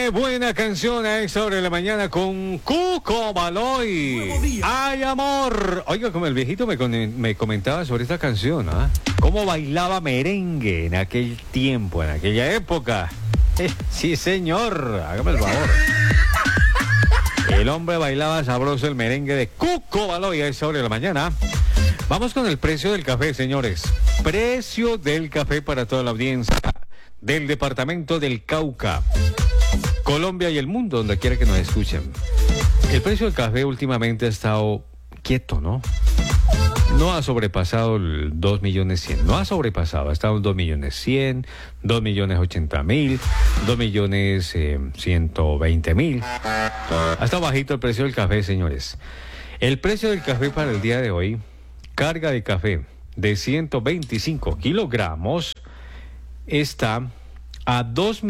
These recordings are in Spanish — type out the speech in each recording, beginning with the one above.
Qué buena canción a esta hora de la mañana con Cuco Baloy. ¡Ay, amor! Oiga, como el viejito me comentaba sobre esta canción, ¿ah? ¿Cómo bailaba merengue en aquel tiempo, en aquella época? Sí, señor, hágame el favor. El hombre bailaba sabroso el merengue de Cuco Baloy a esta hora de la mañana. Vamos con el precio del café, señores. Precio del café para toda la audiencia del departamento del Cauca, Colombia y el mundo, donde quiera que nos escuchen. El precio del café últimamente ha estado quieto, ¿no? No ha sobrepasado el 2.100.000. No ha sobrepasado, ha estado en 2.100.000, 2.080.000, 2.120.000. Ha estado bajito el precio del café, señores. El precio del café para el día de hoy, carga de café de 125 kilogramos, está a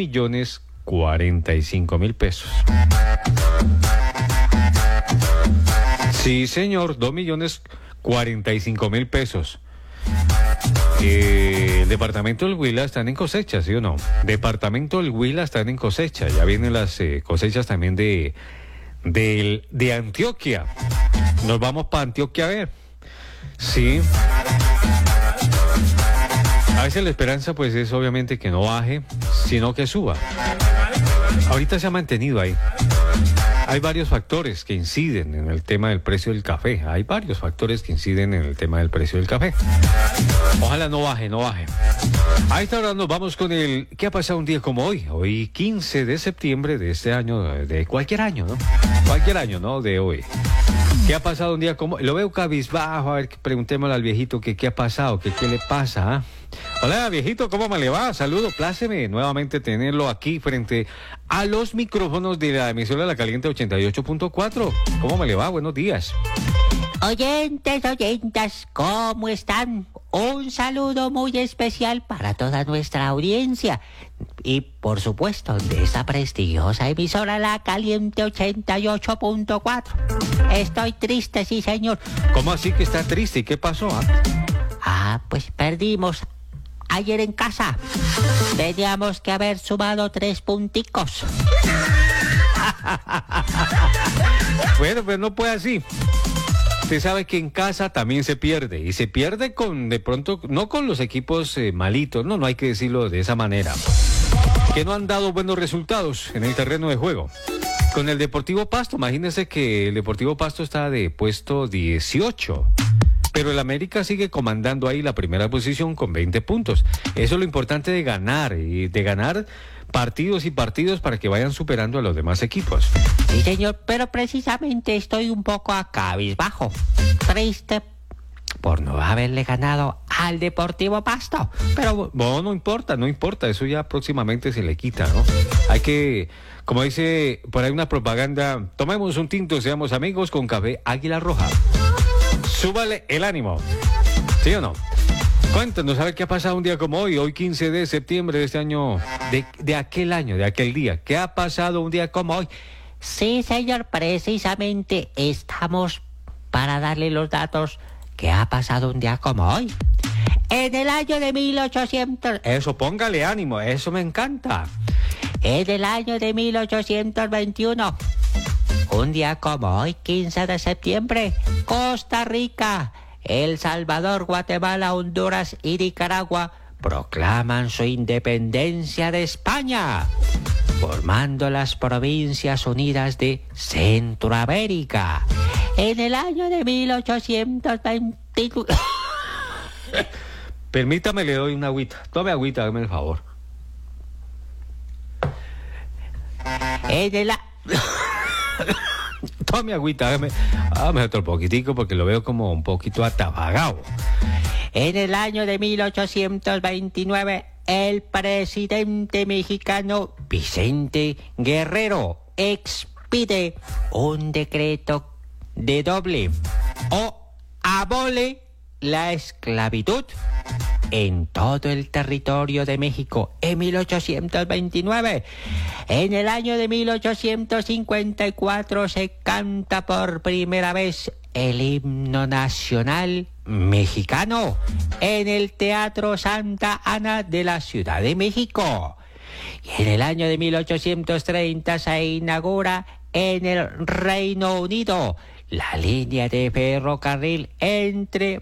2.045.000 pesos. Sí, señor, 2.045.000 pesos. Departamento del Huila están en cosecha, ¿sí o no? Departamento del Huila están en cosecha. Ya vienen las cosechas también de Antioquia. Nos vamos para Antioquia a ver. Sí. A veces la esperanza pues es obviamente que no baje, sino que suba. Ahorita se ha mantenido ahí. Hay varios factores que inciden en el tema del precio del café. Hay varios factores que inciden en el tema del precio del café. Ojalá no baje, no baje. A esta hora nos vamos con el... ¿Qué ha pasado un día como hoy? Hoy 15 de septiembre de este año, de cualquier año, ¿no? Cualquier año, ¿no? De hoy. ¿Qué ha pasado un día como... Lo veo cabizbajo, a ver, preguntémosle al viejito que qué ha pasado, que qué le pasa, ¿ah? Hola, viejito, ¿cómo me le va? Saludos, pláceme nuevamente tenerlo aquí frente a los micrófonos de la emisora La Caliente 88.4. ¿Cómo me le va? Buenos días. Oyentas, ¿cómo están? Un saludo muy especial para toda nuestra audiencia y, por supuesto, de esta prestigiosa emisora La Caliente 88.4. Estoy triste, sí, señor. ¿Cómo así que está triste? ¿Y qué pasó? Pues perdimos ayer en casa. Teníamos que haber sumado 3 punticos. Bueno, pues no puede así. Usted sabe que en casa también se pierde, y se pierde con, de pronto, no con los equipos malitos, no hay que decirlo de esa manera, que no han dado buenos resultados en el terreno de juego. Con el Deportivo Pasto, imagínense que el Deportivo Pasto está de puesto 18, pero el América sigue comandando ahí la primera posición con 20 puntos. Eso es lo importante de ganar, y de ganar partidos y partidos para que vayan superando a los demás equipos. Sí, señor, pero precisamente estoy un poco a cabizbajo, triste por no haberle ganado al Deportivo Pasto. Pero bueno, no importa, eso ya próximamente se le quita, ¿no? Hay que, como dice por ahí una propaganda, tomemos un tinto, seamos amigos con café Águila Roja. Súbale el ánimo, ¿sí o no? Cuéntanos, a ver qué ha pasado un día como hoy, hoy 15 de septiembre de este año, de aquel año, de aquel día. ¿Qué ha pasado un día como hoy? Sí, señor, precisamente estamos para darle los datos que ha pasado un día como hoy. En el año de 1800... Eso, póngale ánimo, eso me encanta. En el año de 1821, un día como hoy, 15 de septiembre, Costa Rica, El Salvador, Guatemala, Honduras y Nicaragua proclaman su independencia de España, formando las Provincias Unidas de Centroamérica. En el año de 1821... Permítame, le doy una agüita. Tome agüita, hágame el favor. Tome agüita, hágame otro poquitico porque lo veo como un poquito atabagado. En el año de 1829, el presidente mexicano Vicente Guerrero expide un decreto de doble o abole la esclavitud en todo el territorio de México en 1829. En el año de 1854 se canta por primera vez el himno nacional mexicano en el Teatro Santa Ana de la Ciudad de México. Y en el año de 1830 se inaugura en el Reino Unido la línea de ferrocarril entre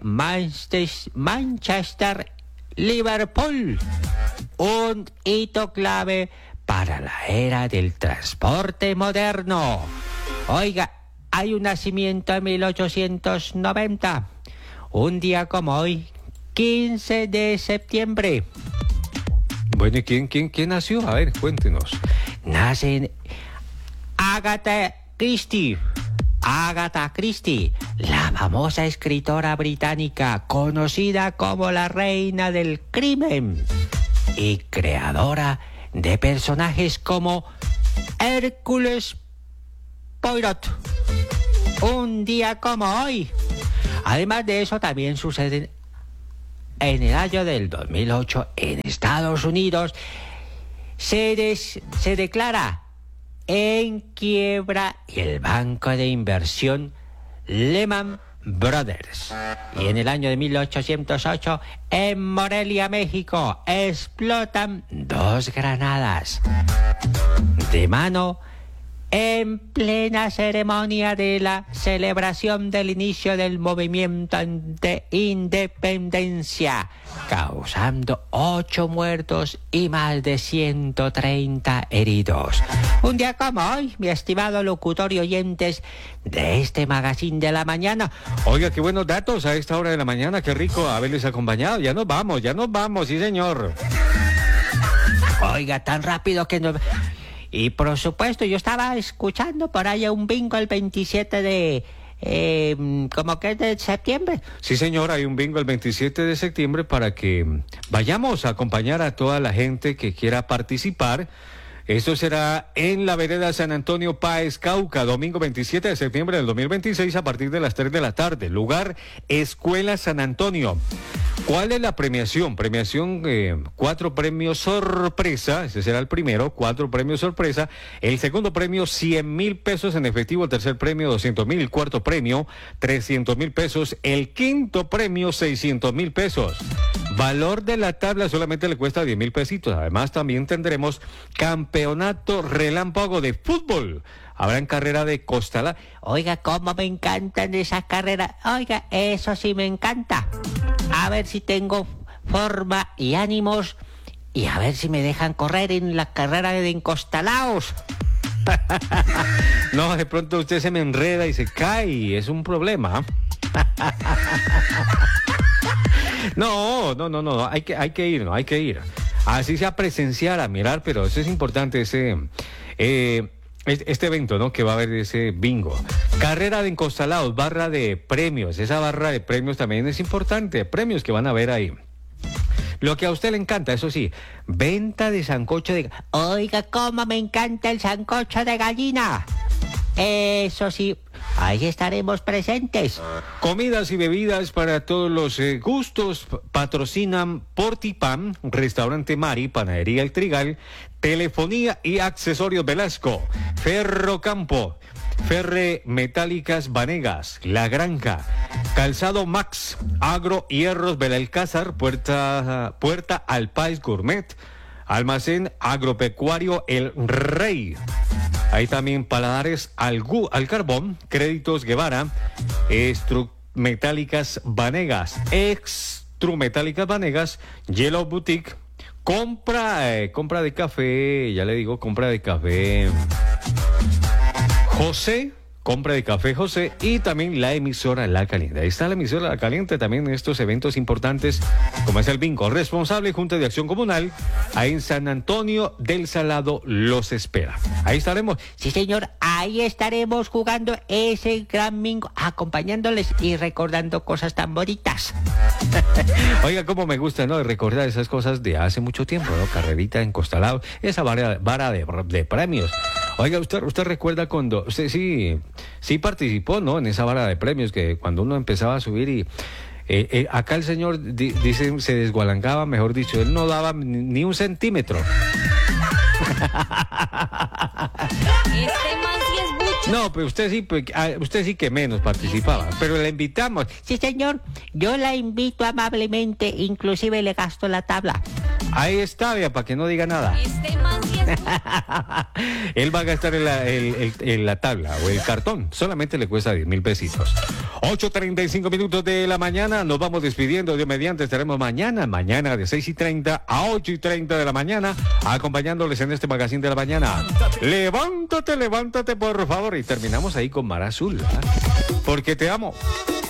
Manchester y Liverpool, un hito clave para la era del transporte moderno. Oiga, hay un nacimiento en 1890, un día como hoy, 15 de septiembre. Bueno, ¿y quién nació? A ver, cuéntenos. Nace Agatha Christie. Agatha Christie, la famosa escritora británica conocida como la reina del crimen y creadora de personajes como Hércules Poirot, un día como hoy. Además de eso, también sucede en el año del 2008 en Estados Unidos. Se declara en quiebra el banco de inversión Lehman Brothers. Y en el año de 1808, en Morelia, México, explotan 2 granadas de mano en plena ceremonia de la celebración del inicio del movimiento de independencia, causando 8 muertos y más de 130 heridos. Un día como hoy, mi estimado locutor y oyentes de este magazine de la mañana. Oiga, qué buenos datos a esta hora de la mañana, qué rico haberles acompañado. Ya nos vamos, sí señor. Oiga, tan rápido que no... Y por supuesto, yo estaba escuchando por ahí un bingo el 27 de... ¿cómo que es de septiembre? Sí, señor, hay un bingo el 27 de septiembre para que vayamos a acompañar a toda la gente que quiera participar. Esto será en la vereda San Antonio Páez, Cauca, domingo 27 de septiembre del 2026 a partir de las 3 de la tarde. Lugar, Escuela San Antonio. ¿Cuál es la premiación? Premiación, 4 premios sorpresa, ese será el primero, 4 premios sorpresa. El segundo premio, 100,000 pesos en efectivo. El tercer premio, 200,000. El cuarto premio, 300,000 pesos. El quinto premio, 600,000 pesos. Valor de la tabla solamente le cuesta 10,000 pesitos. Además, también tendremos campeonato relámpago de fútbol. Habrán carrera de costal. Oiga, cómo me encantan esas carreras. Oiga, eso sí me encanta. A ver si tengo forma y ánimos y a ver si me dejan correr en la carrera de encostalaos. No, de pronto usted se me enreda y se cae y es un problema. No, hay que ir. Así sea presenciar, a mirar, pero eso es importante, este evento, ¿no? Que va a haber ese bingo. Carrera de encostalados, barra de premios. Esa barra de premios también es importante. Premios que van a ver ahí. Lo que a usted le encanta, eso sí, venta de sancocho de... Oiga, cómo me encanta el sancocho de gallina. Eso sí, ahí estaremos presentes. Comidas y bebidas para todos los gustos. Patrocinan Portipam, Restaurante Mari, Panadería El Trigal, Telefonía y Accesorios Velasco, Ferrocampo, Ferre Metálicas Vanegas, La Granja, Calzado Max, Agro Hierros Belalcázar, Puerta al País Gourmet, Almacén Agropecuario El Rey. Hay también Paladares al Carbón, Créditos Guevara, Metálicas Vanegas, Metálicas Vanegas, Yellow Boutique, compra de café, ya le digo, compra de café José, compra de café José y también la emisora La Caliente. Ahí está la emisora La Caliente también en estos eventos importantes como es el bingo. Responsable Junta de Acción Comunal, ahí en San Antonio del Salado los espera. Ahí estaremos. Sí, señor, ahí estaremos jugando ese gran bingo, acompañándoles y recordando cosas tan bonitas. Oiga, cómo me gusta, ¿no? Recordar esas cosas de hace mucho tiempo, ¿no? Carrerita en Costalado, esa vara de premios. Oiga, usted recuerda cuando usted sí participó, ¿no? En esa vara de premios que cuando uno empezaba a subir y acá el señor dice se desgualangaba, mejor dicho, él no daba ni un centímetro. No, pero usted sí que menos participaba, pero le invitamos. Sí, señor, yo la invito amablemente, inclusive le gasto la tabla. Ahí está, vea, para que no diga nada. Él va a gastar en la tabla o el cartón. Solamente le cuesta 10,000 pesitos. 8:35 minutos de la mañana. Nos vamos despidiendo. Dios mediante, estaremos mañana de 6:30 a 8:30 de la mañana, acompañándoles en este magazine de la mañana. Levántate, por favor. Y terminamos ahí con Mar Azul, ¿verdad? Porque te amo.